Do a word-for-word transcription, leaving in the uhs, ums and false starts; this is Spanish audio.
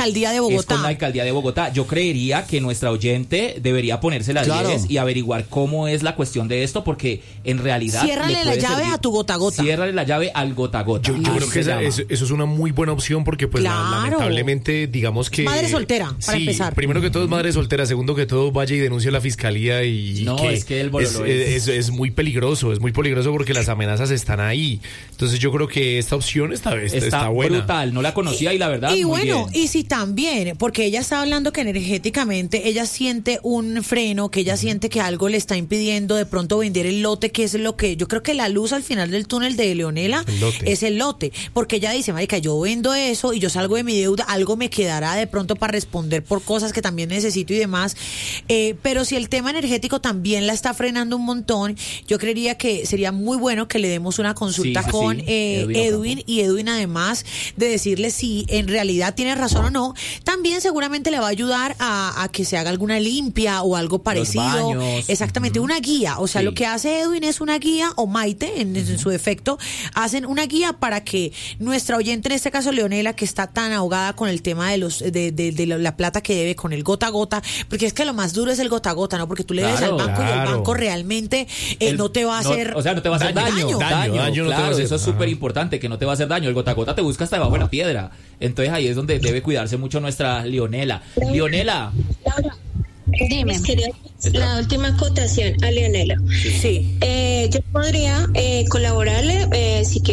alcaldía de Bogotá. Es con la alcaldía de Bogotá. Yo creería que nuestra oyente debería ponerse las Claro. diez y averiguar cómo es la cuestión de esto, porque en realidad... Ciérrale le la puede llave servir. a tu gota a gota. Ciérrale la llave al gota a gota. Yo, yo Así creo que se esa- llama. eso, eso es una muy buena opción porque pues la- Claro. lamentablemente digamos que... Madre soltera, para sí, empezar. Primero que todo es madre soltera, segundo que todo vaya y denuncie a la fiscalía y... No, es que el bololo es, es- es, es muy peligroso, es muy peligroso porque las amenazas están ahí. Entonces yo creo que esta opción está, está, Está, está buena. brutal, no la conocía y la verdad Y muy bueno, bien. y si también, porque ella está hablando que energéticamente ella siente un freno, que ella siente que algo le está impidiendo de pronto vender el lote, que es lo que yo creo que la luz al final del túnel de Leonela El lote. es el lote, porque ella dice, marica, yo vendo eso y yo salgo de mi deuda, algo me quedará de pronto para responder por cosas que también necesito y demás, eh, pero si el tema energético también la está frenando un montón, yo creería que sería muy bueno que le demos una consulta Sí, sí, con sí. eh, Edwin Edwin, Ocampo. y Edwin además de decirle si en realidad tiene razón o no, también seguramente le va a ayudar a, a que se haga alguna limpia o algo parecido. baños. Exactamente, una guía. O sea, Sí. lo que hace Edwin es una guía, o Maite, en, en su defecto, hacen una guía para que nuestra oyente, en este caso Leonela, que está tan ahogada con el tema de los de, de, de la plata que debe con el gota a gota, porque es que lo más duro es el gota a gota, ¿no? Porque tú le debes Claro, al banco y el claro. banco realmente eh, El- no te va a no, hacer o sea, no te va a hacer daño. daño. Daño, daño no te va a claro, hacer. eso es Ajá. súper importante, que no te va a hacer daño. El gota a gota te busca hasta debajo de la piedra. Entonces ahí es donde debe cuidarse mucho nuestra Leonela. Leonela. Laura, Dime. les quería hacer la última acotación a Leonela. Sí. Eh, yo podría eh, colaborarle eh, si quiere.